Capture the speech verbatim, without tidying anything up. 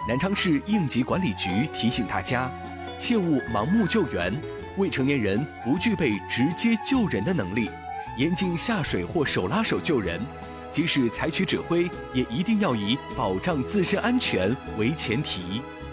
南昌市应急管理局提醒大家，切勿盲目救援，未成年人不具备直接救人的能力，严禁下水或手拉手救人。即使采取指挥，也一定要以保障自身安全为前提。